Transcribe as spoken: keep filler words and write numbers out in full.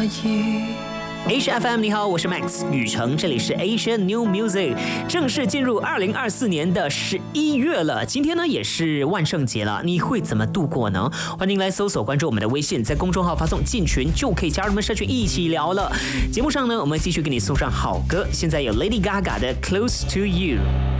意。 Asia F M 你好，我是 Max 雨成，这里是 Asia New Music， 正式进入二零二四年的十一月了。今天呢也是万圣节了，你会怎么度过呢？欢迎来搜索关注我们的微信，在公众号发送进群就可以加入我们社群一起聊了。节目上呢，我们继续给你送上好歌，现在有 Lady Gaga 的 Close to You。